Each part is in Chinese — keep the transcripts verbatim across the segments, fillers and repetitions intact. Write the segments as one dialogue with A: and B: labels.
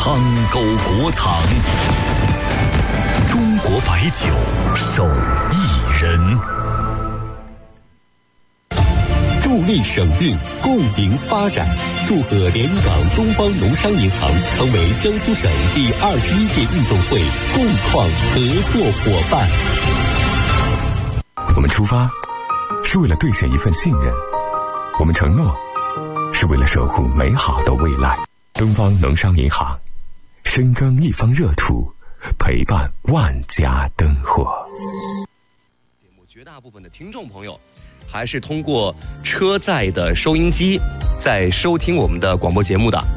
A: 汤沟国藏，中国白酒手艺人，
B: 助力省运，共赢发展。祝贺连云港东方农商银行成为江苏省第二十一届运动会共创合作伙伴。
C: 我们出发是为了兑现一份信任，我们承诺是为了守护美好的未来。东方农商银行，深耕一方热土，陪伴万家灯火。
D: 节目绝大部分的听众朋友还是通过车载的收音机在收听我们的广播节目的。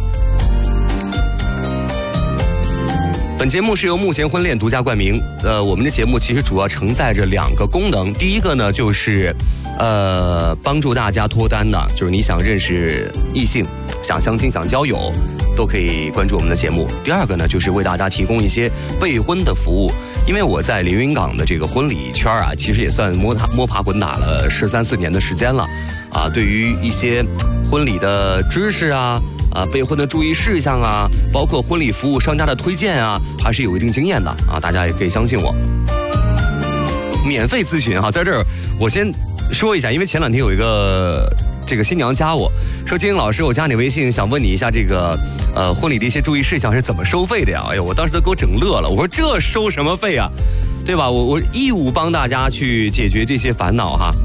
D: 本节目是由慕贤婚恋独家冠名。呃，我们的节目其实主要承载着两个功能。第一个呢，就是呃帮助大家脱单的，就是你想认识异性、想相亲、想交友，都可以关注我们的节目。第二个呢，就是为大家提供一些备婚的服务。因为我在连云港的这个婚礼圈啊，其实也算摸爬摸爬滚打了十三四年的时间了，啊，对于一些婚礼的知识啊。啊，备婚的注意事项啊，包括婚礼服务商家的推荐啊，还是有一定经验的啊，大家也可以相信我。免费咨询哈，在这儿我先说一下，因为前两天有一个这个新娘加我说，金英老师，我加你微信，想问你一下这个呃婚礼的一些注意事项是怎么收费的呀？哎呦，我当时都给我整乐了，我说这收什么费啊？对吧？我我义务帮大家去解决这些烦恼哈。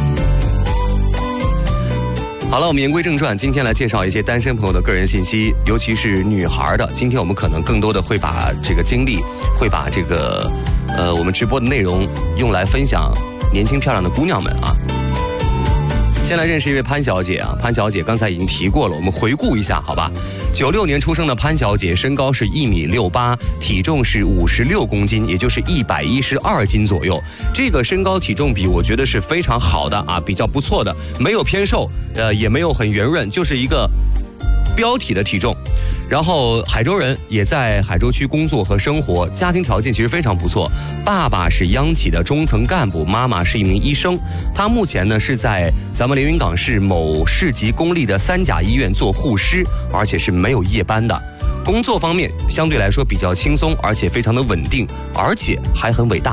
D: 好了，我们言归正传，今天来介绍一些单身朋友的个人信息，尤其是女孩的。今天我们可能更多的会把这个精力，会把这个呃我们直播的内容用来分享年轻漂亮的姑娘们啊。先来认识一位潘小姐啊，潘小姐刚才已经提过了，我们回顾一下好吧。九六年出生的潘小姐，身高是一米六八，体重是五十六公斤，也就是一百一十二斤左右。这个身高体重比我觉得是非常好的啊，比较不错的，没有偏瘦，呃，也没有很圆润，就是一个标体的体重。然后海州人，也在海州区工作和生活，家庭条件其实非常不错。爸爸是央企的中层干部，妈妈是一名医生。他目前呢是在咱们连云港市某市级公立的三甲医院做护师，而且是没有夜班的。工作方面相对来说比较轻松，而且非常的稳定，而且还很伟大。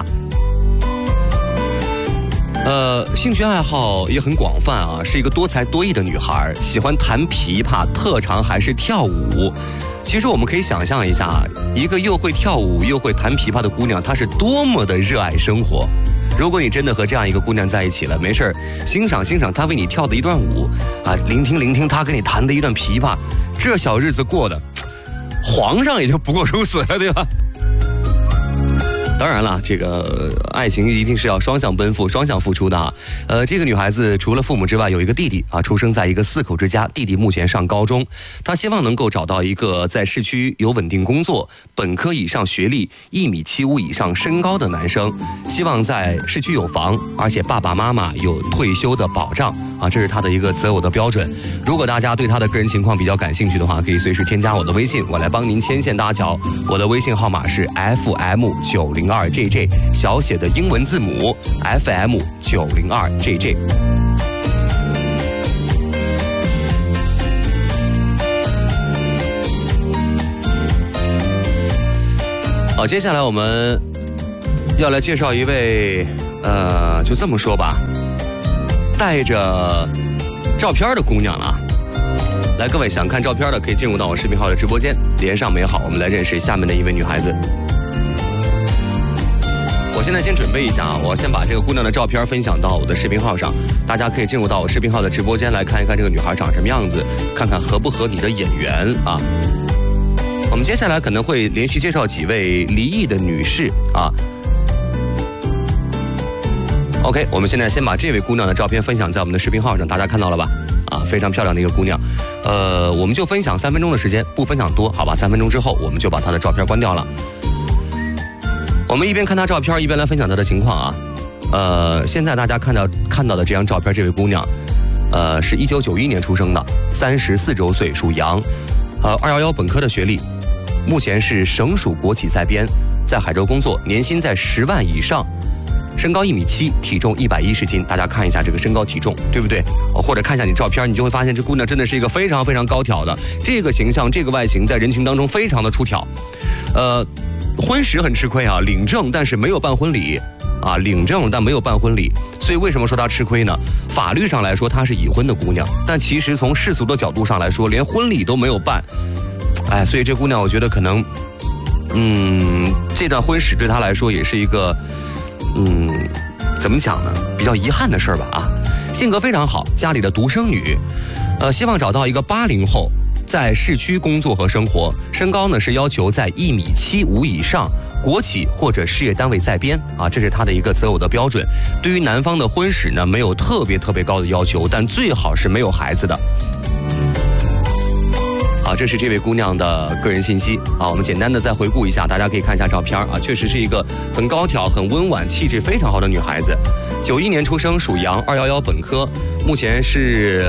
D: 呃，兴趣爱好也很广泛啊，是一个多才多艺的女孩，喜欢弹琵琶，特长还是跳舞。其实我们可以想象一下，一个又会跳舞又会弹琵琶的姑娘，她是多么的热爱生活。如果你真的和这样一个姑娘在一起了，没事欣赏欣赏她为你跳的一段舞啊，聆听聆听她给你弹的一段琵琶，这小日子过的，皇上也就不过如此了，对吧？当然了，这个爱情一定是要双向奔赴、双向付出的啊。呃，这个女孩子除了父母之外，有一个弟弟啊，出生在一个四口之家。弟弟目前上高中，她希望能够找到一个在市区有稳定工作、本科以上学历、一米七五以上身高的男生，希望在市区有房，而且爸爸妈妈有退休的保障啊，这是她的一个择偶的标准。如果大家对她的个人情况比较感兴趣的话，可以随时添加我的微信，我来帮您牵线搭桥。我的微信号码是 F M 九零二 J J， 小写的英文字母 F M 九零二 J J。好，接下来我们要来介绍一位，呃，就这么说吧，带着照片的姑娘了。来，各位想看照片的可以进入到我视频号的直播间，连上美好，我们来认识下面的一位女孩子。我现在先准备一下啊，我先把这个姑娘的照片分享到我的视频号上，大家可以进入到我视频号的直播间来看一看这个女孩长什么样子，看看合不合你的眼缘啊。我们接下来可能会连续介绍几位离异的女士啊。OK， 我们现在先把这位姑娘的照片分享在我们的视频号上，大家看到了吧？啊，非常漂亮的一个姑娘。呃，我们就分享三分钟的时间，不分享多，好吧？三分钟之后我们就把她的照片关掉了。我们一边看她照片，一边来分享她的情况啊。呃，现在大家看到看到的这张照片，这位姑娘，呃，是一九九一年出生的，三十四周岁，属羊，呃，二幺幺本科的学历，目前是省属国企在编，在海州工作，年薪在十万以上。 身高一米七，体重一百一十斤。大家看一下这个身高体重，对不对？或者看一下你照片，你就会发现这姑娘真的是一个非常非常高挑的，这个形象，这个外形在人群当中非常的出挑。呃，婚史很吃亏啊，领证但是没有办婚礼。啊，领证但没有办婚礼，所以为什么说她吃亏呢？法律上来说她是已婚的姑娘，但其实从世俗的角度上来说，连婚礼都没有办。哎，所以这姑娘我觉得可能，嗯，这段婚史对她来说也是一个，嗯，怎么讲呢？比较遗憾的事儿吧啊。性格非常好，家里的独生女，呃，希望找到一个八零后，在市区工作和生活，身高呢是要求在一米七五以上。国企或者事业单位在编啊，这是他的一个择偶的标准。对于男方的婚史呢，没有特别特别高的要求，但最好是没有孩子的。好，这是这位姑娘的个人信息啊。我们简单的再回顾一下，大家可以看一下照片啊，确实是一个很高挑、很温婉、气质非常好的女孩子。九一年出生，属羊，二一一本科，目前是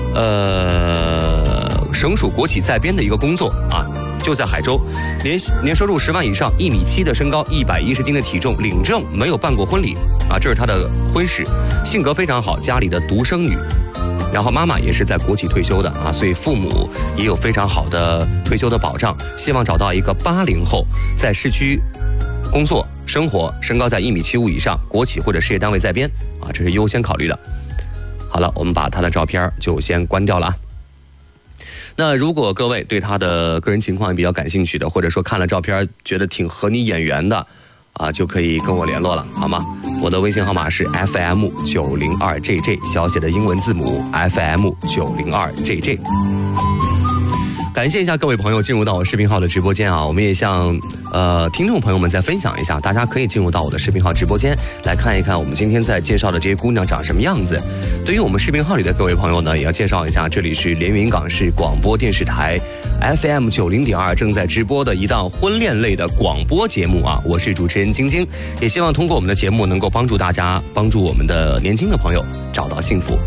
D: 呃省属国企在编的一个工作啊。就在海州，年年收入十万以上，一米七的身高，一百一十斤的体重，领证没有办过婚礼啊，这是她的婚史。性格非常好，家里的独生女，然后妈妈也是在国企退休的啊，所以父母也有非常好的退休的保障。希望找到一个八零后，在市区工作生活，身高在一米七五以上，国企或者事业单位在编啊，这是优先考虑的。好了，我们把她的照片就先关掉了啊。那如果各位对他的个人情况比较感兴趣的，或者说看了照片觉得挺合你眼缘的，啊，就可以跟我联络了，好吗？我的微信号码是 F M 九零二 J J， 小写的英文字母 F M 九零二 J J。感谢一下各位朋友进入到我视频号的直播间啊，我们也向呃听众朋友们再分享一下，大家可以进入到我的视频号直播间来看一看我们今天在介绍的这些姑娘长什么样子。对于我们视频号里的各位朋友呢，也要介绍一下，这里是连云港市广播电视台 F M 九零点二正在直播的一档婚恋类的广播节目啊，我是主持人晶晶，也希望通过我们的节目能够帮助大家，帮助我们的年轻的朋友找到幸福。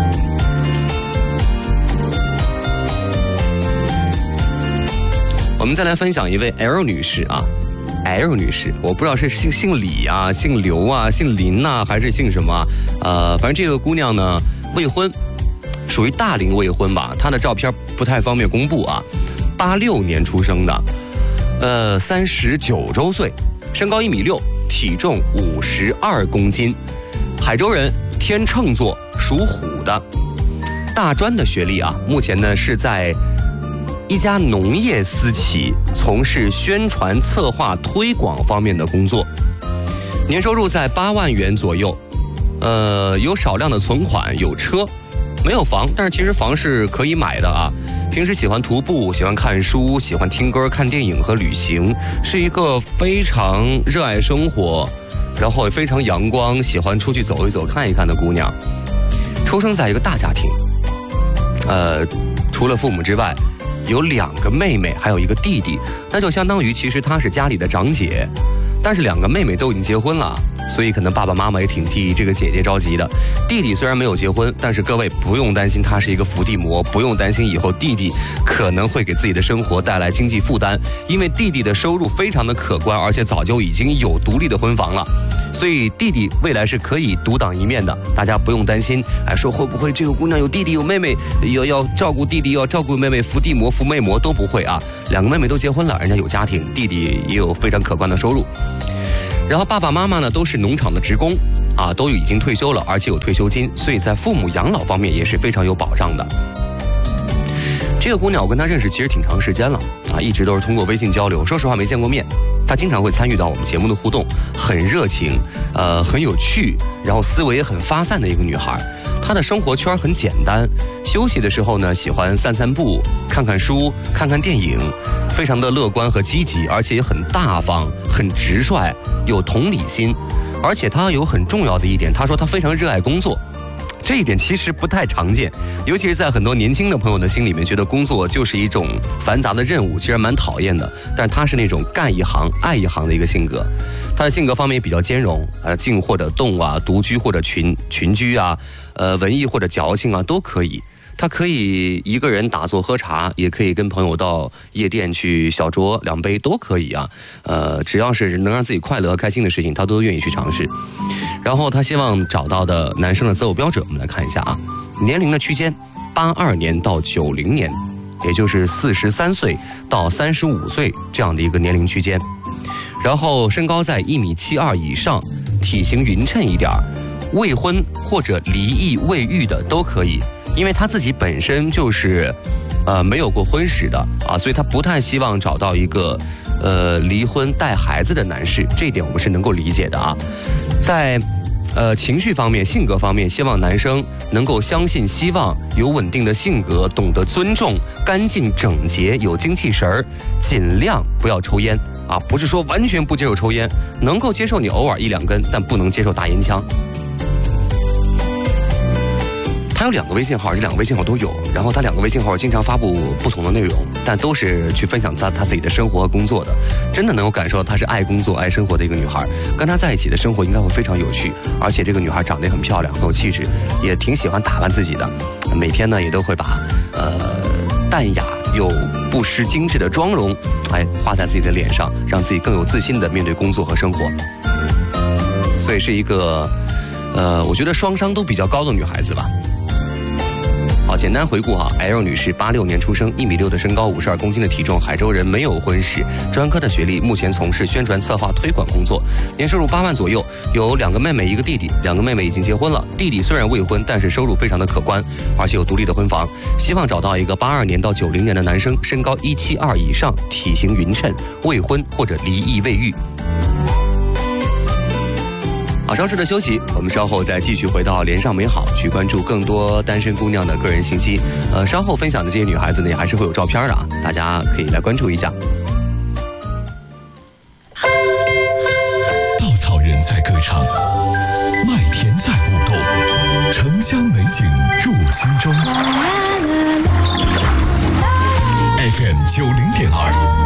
D: 我们再来分享一位 L 女士啊 ，L 女士，我不知道是姓姓李啊、姓刘啊、姓林呐、啊，还是姓什么、啊？呃，反正这个姑娘呢未婚，属于大龄未婚吧。她的照片不太方便公布啊。八六年出生的，呃，三十九周岁，身高一米六，体重五十二公斤，海州人，天秤座，属虎的，大专的学历啊，目前呢是在一家农业私企从事宣传策划推广方面的工作，年收入在八万元左右，呃，有少量的存款，有车，没有房，但是其实房是可以买的啊。平时喜欢徒步，喜欢看书，喜欢听歌、看电影和旅行，是一个非常热爱生活，然后也非常阳光，喜欢出去走一走、看一看的姑娘。出生在一个大家庭，呃，除了父母之外，有两个妹妹，还有一个弟弟，那就相当于其实她是家里的长姐，但是两个妹妹都已经结婚了，所以可能爸爸妈妈也挺替这个姐姐着急的。弟弟虽然没有结婚，但是各位不用担心他是一个伏地魔，不用担心以后弟弟可能会给自己的生活带来经济负担，因为弟弟的收入非常的可观，而且早就已经有独立的婚房了，所以弟弟未来是可以独当一面的，大家不用担心。哎，说会不会这个姑娘有弟弟有妹妹，要要照顾弟弟，要照顾妹妹，伏地魔伏妹魔都不会啊。两个妹妹都结婚了，人家有家庭，弟弟也有非常可观的收入。然后爸爸妈妈呢都是农场的职工啊，都已经退休了，而且有退休金，所以在父母养老方面也是非常有保障的。这个姑娘我跟她认识其实挺长时间了啊，一直都是通过微信交流，说实话没见过面。她经常会参与到我们节目的互动，很热情，呃，很有趣，然后思维也很发散的一个女孩。她的生活圈很简单，休息的时候呢喜欢散散步，看看书，看看电影，非常的乐观和积极，而且也很大方，很直率，有同理心。而且她有很重要的一点，她说她非常热爱工作。这一点其实不太常见，尤其是在很多年轻的朋友的心里面，觉得工作就是一种繁杂的任务，其实蛮讨厌的。但他是那种干一行爱一行的一个性格。他的性格方面也比较兼容，呃，静或者动啊，独居或者群群居啊，呃，文艺或者矫情啊，都可以。他可以一个人打坐喝茶，也可以跟朋友到夜店去小酌两杯，都可以啊。呃，只要是能让自己快乐和开心的事情，他都愿意去尝试。 然后他希望找到的男生的择偶标准，我们来看一下啊，年龄的区间八二年到九零年，也就是四十三岁到三十五岁这样的一个年龄区间。然后身高在一米七二以上，体型匀称一点，未婚或者离异未育的都可以，因为他自己本身就是呃没有过婚史的啊，所以他不太希望找到一个呃离婚带孩子的男士，这一点我们是能够理解的啊。在呃情绪方面、性格方面，希望男生能够相信希望，有稳定的性格，懂得尊重，干净整洁，有精气神儿，尽量不要抽烟啊，不是说完全不接受抽烟，能够接受你偶尔一两根，但不能接受大烟枪。他有两个微信号，这两个微信号都有，然后他两个微信号经常发布不同的内容，但都是去分享他他自己的生活和工作的，真的能够感受到她是爱工作爱生活的一个女孩，跟她在一起的生活应该会非常有趣，而且这个女孩长得也很漂亮，很有气质，也挺喜欢打扮自己的，每天呢也都会把呃淡雅又不失精致的妆容哎画在自己的脸上，让自己更有自信的面对工作和生活，所以是一个呃我觉得双商都比较高的女孩子吧。好，简单回顾哈 ，L 女士，八六年出生，一米六的身高，五十二公斤的体重，海州人，没有婚史，专科的学历，目前从事宣传策划推广工作，年收入八万左右，有两个妹妹一个弟弟，两个妹妹已经结婚了，弟弟虽然未婚，但是收入非常的可观，而且有独立的婚房，希望找到一个八二年到九零年的男生，身高一七二以上，体型匀称，未婚或者离异未育。好，稍事的休息，我们稍后再继续回到连上美好，去关注更多单身姑娘的个人信息。呃，稍后分享的这些女孩子呢，也还是会有照片的啊，大家可以来关注一下。
A: 稻草人在歌唱，麦田在舞动，城乡美景入心中。F M 九零点二。